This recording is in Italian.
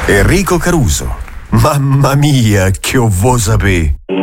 Enrico Caruso. Mamma mia, che ho vuoi sapere.